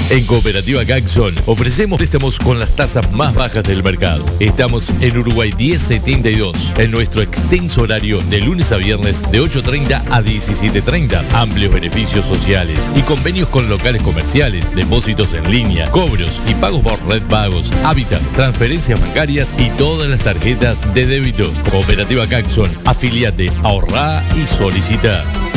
En Cooperativa Gaxon ofrecemos préstamos con las tasas más bajas del mercado. Estamos en Uruguay 1072, en nuestro extenso horario de lunes a viernes de 8:30 a 17:30. Amplios beneficios sociales y convenios con locales comerciales, depósitos en línea, cobros y pagos por Red Pagos, Hábitat, transferencias bancarias y todas las tarjetas de débito. Cooperativa Gaxon, afiliate, ahorrá y solicita.